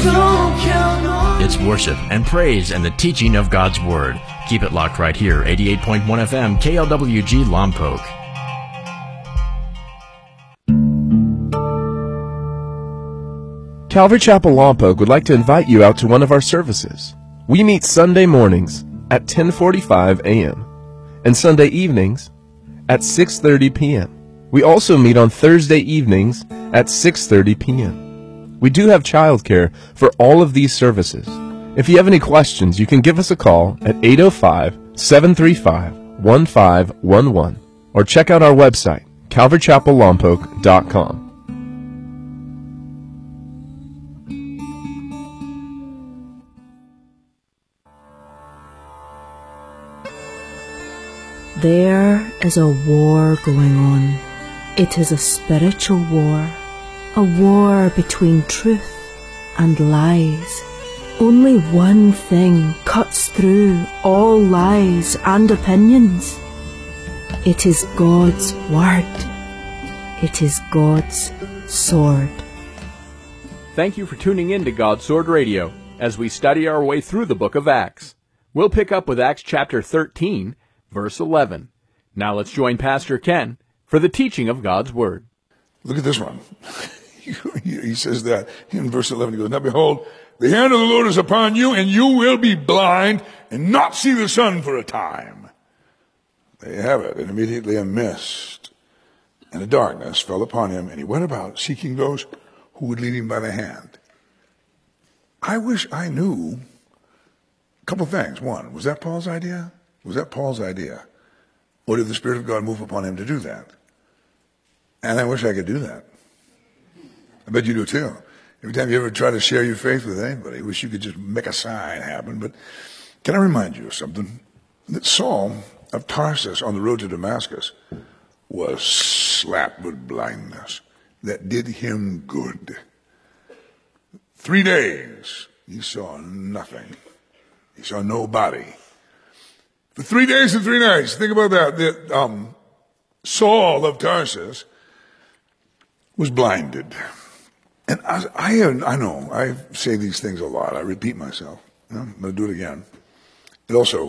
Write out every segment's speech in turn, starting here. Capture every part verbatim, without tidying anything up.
It's worship and praise and the teaching of God's Word. Keep it locked right here, eighty-eight point one F M, K L W G Lompoc. Calvary Chapel Lompoc would like to invite you out to one of our services. We meet Sunday mornings at ten forty-five a m and Sunday evenings at six thirty p m We also meet on Thursday evenings at six thirty p m We do have childcare for all of these services. If you have any questions, you can give us a call at eight oh five, seven three five, one five one one or check out our website, calvary chapel lompoc dot com. There is a war going on. It is a spiritual war, a war between truth and lies. Only one thing cuts through all lies and opinions. It is God's Word. It is God's sword. Thank you for tuning in to God's Sword Radio as we study our way through the book of Acts. We'll pick up with Acts chapter thirteen, verse eleven. Now let's join Pastor Ken for the teaching of God's Word. Look at this one. He says that in verse eleven. He goes, "Now behold, the hand of the Lord is upon you, and you will be blind and not see the sun for a time." There you have it. And immediately a mist and a darkness fell upon him, and he went about seeking those who would lead him by the hand. I wish I knew a couple things. One, was that Paul's idea? Was that Paul's idea? Or did the Spirit of God move upon him to do that? And I wish I could do that. I bet you do too. Every time you ever try to share your faith with anybody, I wish you could just make a sign happen. But can I remind you of something? That Saul of Tarsus on the road to Damascus was slapped with blindness that did him good. Three days, he saw nothing. He saw nobody. For three days and three nights, think about that. that um, Saul of Tarsus was blinded. And I, I, I know, I say these things a lot. I repeat myself. I'm going to do it again. It also,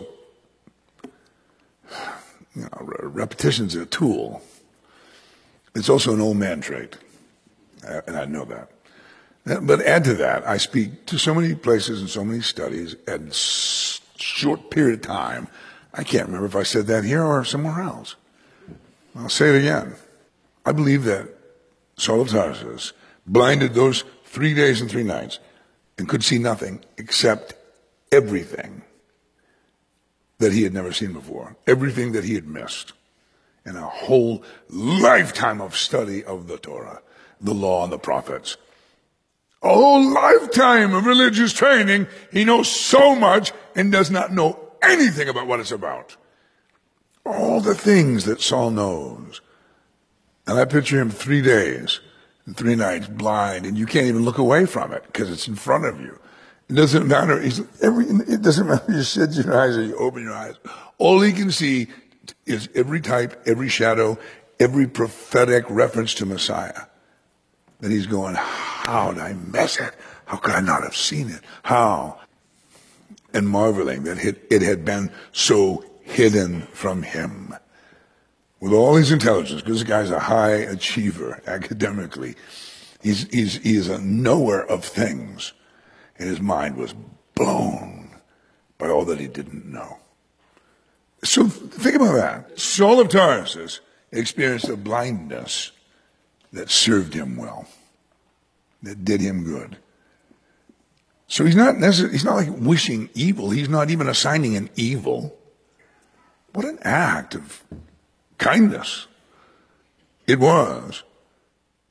you know, repetition's a tool. It's also an old man trait. And I know that. But add to that, I speak to so many places and so many studies at s- short period of time. I can't remember if I said that here or somewhere else. I'll say it again. I believe that Saul of Tarsus blinded those three days and three nights and could see nothing except everything that he had never seen before, everything that he had missed in a whole lifetime of study of the Torah, the law and the prophets. A whole lifetime of religious training. He knows so much and does not know anything about what it's about. All the things that Saul knows. And I picture him three days and three nights blind, and you can't even look away from it because it's in front of you. It doesn't matter. He's, every, it doesn't matter if you shut your eyes or you open your eyes. All he can see is every type, every shadow, every prophetic reference to Messiah. That he's going, how did I miss it? How could I not have seen it? How? And marveling that it had been so hidden from him. With all his intelligence, because this guy's a high achiever academically, he's, he's, he's a knower of things, and his mind was blown by all that he didn't know. So think about that. Saul of Tarsus experienced a blindness that served him well, that did him good. So he's not necessarily, he's not like wishing evil. He's not even assigning an evil. What an act of kindness it was